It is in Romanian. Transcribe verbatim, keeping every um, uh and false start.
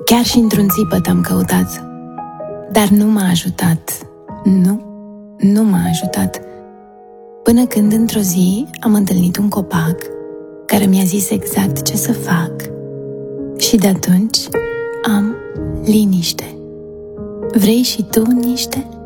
Chiar și într-un țipăt am căutat, dar nu m-a ajutat. Nu, nu m-a ajutat. Până când într-o zi am întâlnit un copac care mi-a zis exact ce să fac. Și de atunci am liniște. Vrei și tu niște?